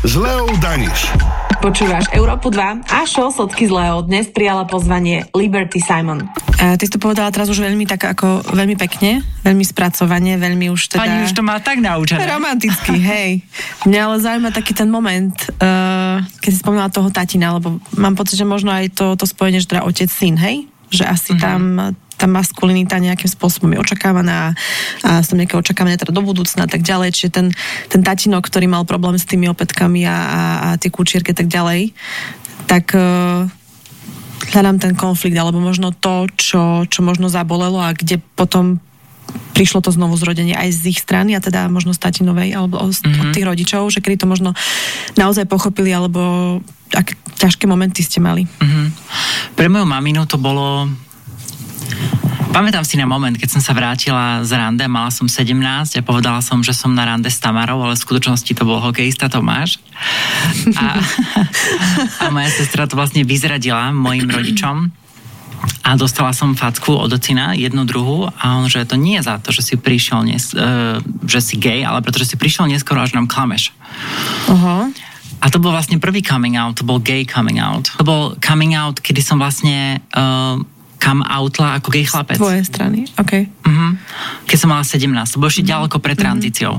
s Leou Daniš. Počúvaš Európu 2 a show Sotky z Leo dnes prijala pozvanie Liberty Simon. Ty si to povedala teraz už veľmi tak ako veľmi pekne, veľmi spracovane, veľmi už teda... Pani už to má tak naučené. Romanticky, hej. Mňa ale zaujíma taký ten moment, keď si spomínala toho tatina, lebo mám pocit, že možno aj to spojenie, že teda otec-syn, hej? Že asi tam tá maskulinita nejakým spôsobom je očakávaná a sú nejaké očakávania teda do budúcna a tak ďalej. Čiže ten tatino, ktorý mal problém s tými opätkami a tie kúčierky tak ďalej, tak hľadám ten konflikt, alebo možno to, čo možno zabolelo a kde potom prišlo to znovu zrodenie aj z ich strany a teda možno z tatinovej alebo od tých rodičov, že kedy to možno naozaj pochopili, alebo aké ťažké momenty ste mali. Pre moju maminu to bolo... Pamätám si na moment, keď som sa vrátila z rande, mala som 17 a povedala som, že som na rande s Tamarou, ale v skutočnosti to bol hokejista Tomáš. A moja sestra to vlastne vyzradila mojim rodičom a dostala som facku od ocina, jednu druhú, a on, že to nie je za to, že si prišiel že si gay, ale pretože si prišiel neskoro, až nám klameš. A to bol vlastne prvý coming out, to bol gay coming out. To bol coming out, kedy som vlastne come outla ako gay chlapec. Z tvojej strany, okej. Keď som mala 17, to bolo ešte ďaleko pred tranzíciou.